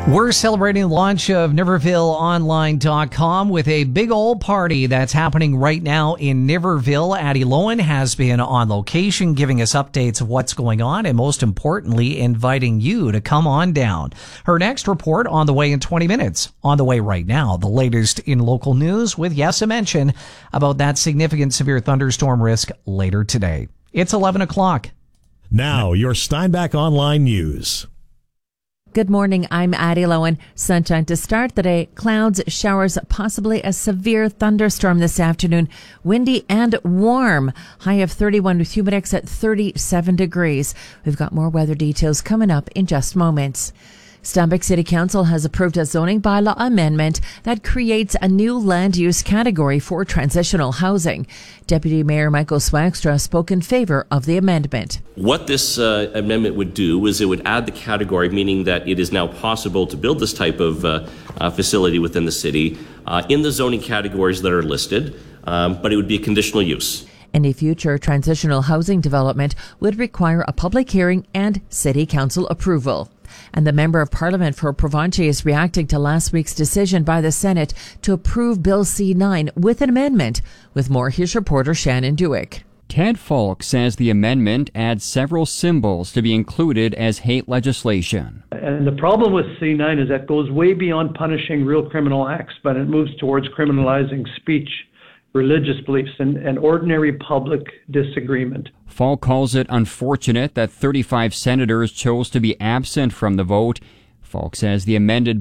We're celebrating the launch of NivervilleOnline.com with a big old party that's happening right now in Niverville. Addie Lohan has been on location giving us updates of what's going on and most importantly, inviting you to come on down. Her next report on the way in 20 minutes. On the way right now, the latest in local news with, yes, a mention about that significant severe thunderstorm risk later today. It's 11 o'clock. Now, your Steinbach Online News. Good morning, I'm Addie Lohan. Sunshine to start the day. Clouds, showers, possibly a severe thunderstorm this afternoon. Windy and warm. High of 31 with humidex at 37 degrees. We've got more weather details coming up in just moments. Steinbach City Council has approved a zoning bylaw amendment that creates a new land use category for transitional housing. Deputy Mayor Michael Swagstra spoke in favor of the amendment. What this amendment would do is it would add the category, meaning that it is now possible to build this type of facility within the city in the zoning categories that are listed, but it would be a conditional use. Any future transitional housing development would require a public hearing and City Council approval. And the Member of Parliament for Provencher is reacting to last week's decision by the Senate to approve Bill C-9 with an amendment. With more, here's reporter Shannon Dewick. Ted Falk says the amendment adds several symbols to be included as hate legislation. And the problem with C-9 is that it goes way beyond punishing real criminal acts, but it moves towards criminalizing speech, religious beliefs, and ordinary public disagreement. Falk calls it unfortunate that 35 senators chose to be absent from the vote. Falk says the amended